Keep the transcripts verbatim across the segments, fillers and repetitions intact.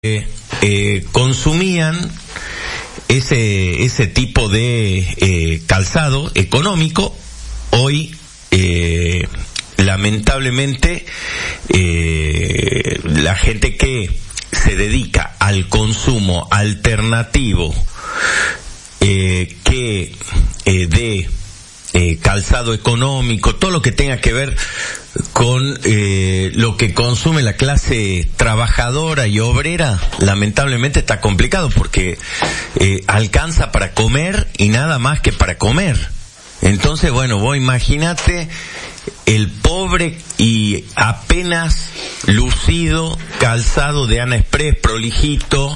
eh, eh, consumían ese ese tipo de eh, calzado económico. Hoy eh, lamentablemente eh, la gente que se dedica al consumo alternativo eh, que eh, de eh, calzado económico, todo lo que tenga que ver con eh, lo que consume la clase trabajadora y obrera, lamentablemente está complicado porque eh, alcanza para comer y nada más que para comer. Entonces, bueno, vos imagínate el pobre y apenas lucido calzado de Ana Express, prolijito,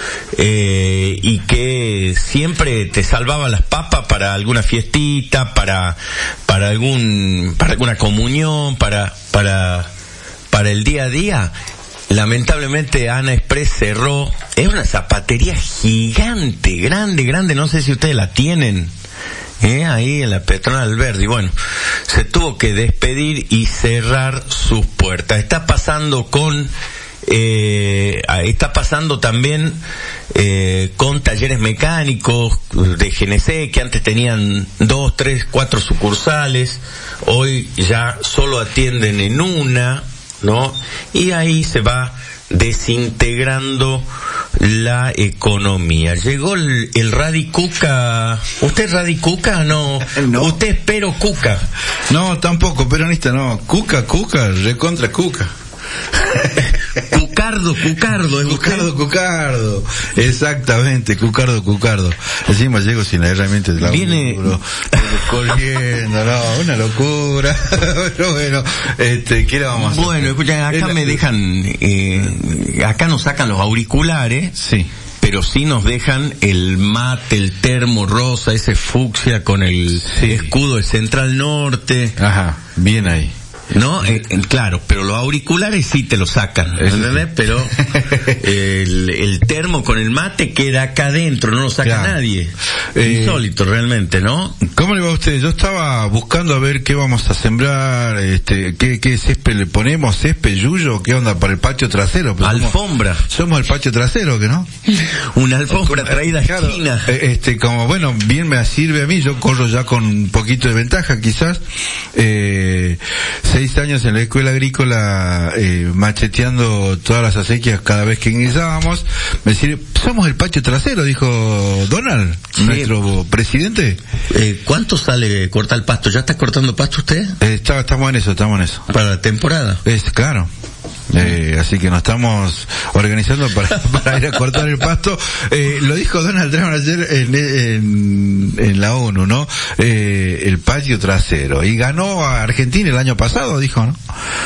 eh, y que siempre te salvaba las papas para alguna fiestita, para para algún para alguna comunión, para para para el día a día. Lamentablemente Ana Express cerró. Es una zapatería gigante, grande, grande, no sé si ustedes la tienen. Eh, ahí en la Peatonal Alberdi. Bueno, se tuvo que despedir y cerrar sus puertas. Está pasando con eh, está pasando también eh, con talleres mecánicos de G N C, que antes tenían dos, tres, cuatro sucursales, hoy ya solo atienden en una, ¿no? Y ahí se va desintegrando la economía. Llegó el, el Radi Cuca. ¿Usted es Radi Cuca? No. No. ¿Usted es pero Cuca? No, tampoco, peronista no. Cuca, Cuca, recontra Cuca. Cucardo, Cucardo, es Cucardo, Cucardo. Exactamente, Cucardo, Cucardo. Encima llego sin la herramienta de la Viene corriendo, no, una locura. Pero bueno, este, ¿qué le vamos a hacer? Bueno, escuchen, acá El, me dejan, eh, acá nos sacan los auriculares. Sí. Pero sí nos dejan el mate, el termo rosa, ese fucsia con el sí. escudo de Central Norte. Ajá, bien ahí. No, eh, claro, pero los auriculares sí te lo sacan, ¿entendés? Pero el, el termo con el mate queda acá adentro, no lo saca claro. nadie. Eh, Insólito realmente, ¿no? ¿Cómo le va a usted? Yo estaba buscando a ver qué vamos a sembrar, este, qué, qué césped le ponemos, césped, yuyo, qué onda para el patio trasero. Pues alfombra. Somos, somos el patio trasero, ¿que no? Una alfombra traída claro, China. Este, como bueno, bien me sirve a mí, yo corro ya con un poquito de ventaja quizás. Eh, seis años en la escuela agrícola eh, macheteando todas las acequias cada vez que ingresábamos. Me decía, somos el patio trasero, dijo Donald, sí. nuestro presidente. Eh, ¿Cuánto sale cortar el pasto? ¿Ya está cortando pasto usted? Eh, está, estamos en eso, estamos en eso. ¿Para la temporada? Es claro. Eh, así que nos estamos organizando para, para ir a cortar el pasto. Eh, lo dijo Donald Trump ayer en, en, en la ONU, ¿no? Eh, el patio trasero. Y ganó a Argentina el año pasado, dijo, ¿no?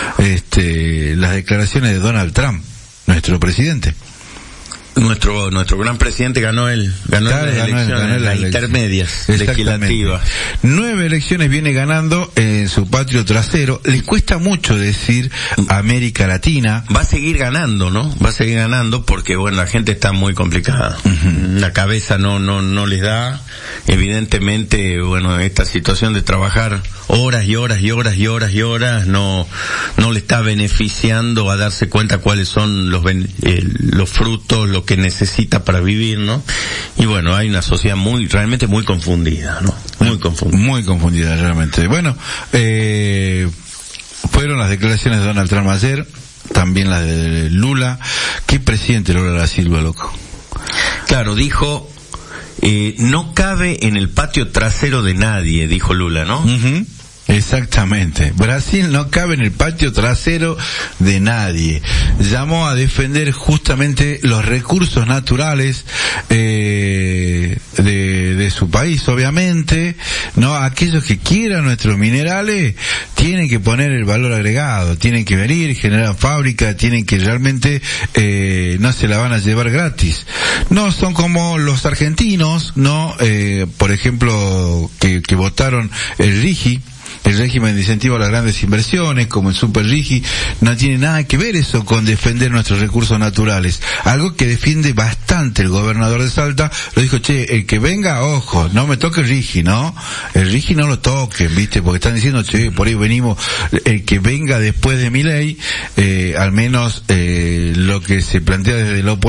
Este, las declaraciones de Donald Trump, nuestro presidente. Nuestro nuestro gran presidente ganó el ganó claro, las ganó elecciones, el, ganó las elección. intermedias legislativas. Nueve elecciones viene ganando en su patio trasero. Le cuesta mucho decir América Latina. Va a seguir ganando, ¿no? Va a seguir ganando porque bueno, la gente está muy complicada. Uh-huh. La cabeza no no no les da. Evidentemente, bueno, esta situación de trabajar horas y horas y horas y horas y horas no no le está beneficiando a darse cuenta cuáles son los eh, los frutos, lo que necesita para vivir, ¿no? Y bueno, hay una sociedad muy, realmente muy confundida, ¿no? Muy confundida. Muy confundida, realmente. Bueno, eh, fueron las declaraciones de Donald Trump ayer, también las de Lula. ¿Qué presidente Lula da Silva, loco? Claro, dijo, eh, no cabe en el patio trasero de nadie, dijo Lula, ¿no? Uh-huh. Exactamente. Brasil no cabe en el patio trasero de nadie. Llamó a defender justamente los recursos naturales eh, de, de su país, obviamente. No, aquellos que quieran nuestros minerales tienen que poner el valor agregado, tienen que venir, generar fábrica, tienen que realmente eh, no se la van a llevar gratis. No son como los argentinos, no, eh, por ejemplo, que, que votaron el RIGI. el régimen de incentivo a las grandes inversiones, como el Super Rigi, no tiene nada que ver eso con defender nuestros recursos naturales. Algo que defiende bastante el gobernador de Salta, lo dijo, che, el que venga, ojo, no me toque el Rigi, ¿no? El Rigi no lo toquen, ¿viste? Porque están diciendo, che, por ahí venimos, el que venga después de Milei, eh, al menos, eh, lo que se plantea desde la oposición,